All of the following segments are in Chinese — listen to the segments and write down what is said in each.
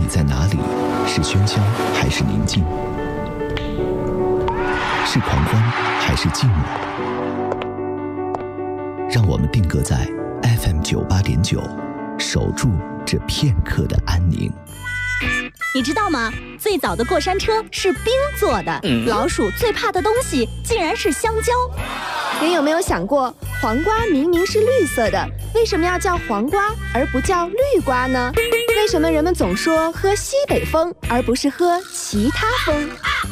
在哪里？是喧嚣还是宁静？是狂欢还是寂寞？让我们定格在 FM98.9，守住这片刻的安宁。 你知道吗？最早的过山车是冰做的，老鼠最怕的东西竟然是香蕉。 你有没有想过，黄瓜明明是绿色的，为什么要叫黄瓜而不叫绿瓜呢？为什么人们总说喝西北风而不是喝其他风？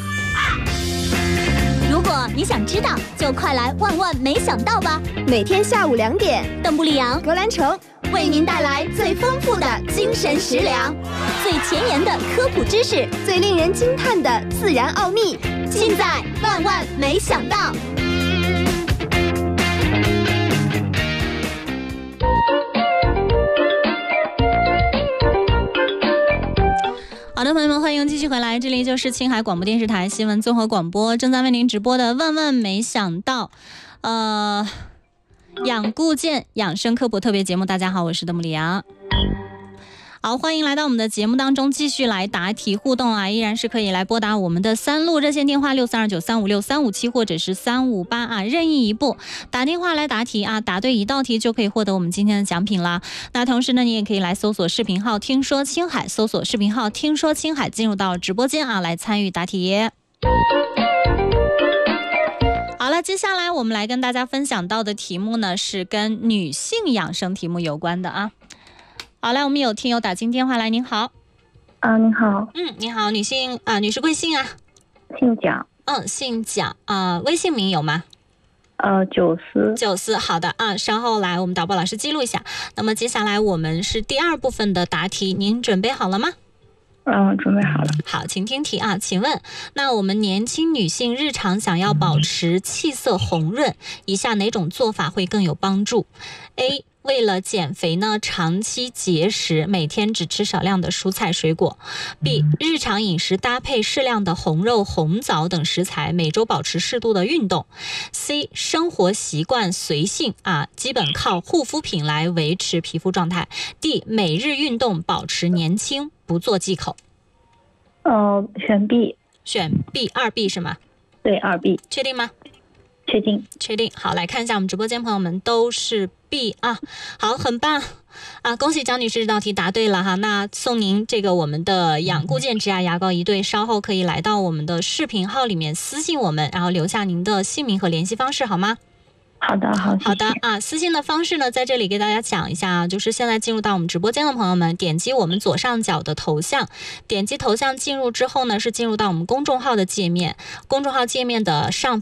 如果你想知道，就快来万万没想到吧！ 每天下午2点， 邓布利扬、 格兰城为您带来最丰富的精神食粮，最前沿的科普知识， 最令人惊叹的自然奥秘， 尽在万万没想到。好的，朋友们，欢迎继续回来，这里就是青海广播电视台新闻综合广播，正在为您直播的万万没想到，养固健养生科普特别节目。大家好，我是邓布利扬。好，欢迎来到我们的节目当中，继续来答题互动啊！依然是可以来拨打我们的3路热线电话6329356357或者是358啊，任意一部打电话来答题啊，答对1道题就可以获得我们今天的奖品啦。那同时呢，你也可以来搜索视频号听说青海，搜索视频号听说青海，进入到直播间啊，来参与答题。好了，接下来我们来跟大家分享到的题目呢，是跟女性养生题目有关的啊。好，来，我们有听友打进电话来，您好。 您好。 你好，女士贵姓啊？ 姓蒋。 姓蒋啊，微信名有吗？ 九思。 好的啊，稍后来我们导播老师记录一下。那么接下来我们是第2部分的答题，您准备好了吗？ 准备好了。 好，请听题啊，请问，那我们年轻女性日常想要保持气色红润，以下哪种做法会更有帮助 ？A. 为了减肥呢，长期节食，每天只吃少量的蔬菜水果。B. 日常饮食搭配适量的红肉、红枣等食材，每周保持适度的运动。C. 生活习惯随性啊，基本靠护肤品来维持皮肤状态。D. 每日运动，保持年轻，不做忌口。 选 B。 选 B，2B 是吗？ 对，2B。 确定吗？ 确定。 好，来看一下我们直播间朋友们都是 B 啊，好，很棒啊！恭喜蒋女士这道题答对了哈，那送您这个我们的养固健植牙牙膏1对，稍后可以来到我们的视频号里面私信我们，然后留下您的姓名和联系方式，好吗？ 好的， 好的啊，私信的方式呢，在这里给大家讲一下啊，就是现在进入到我们直播间的朋友们，点击我们左上角的头像，点击头像进入之后呢，是进入到我们公众号的界面，公众号界面的上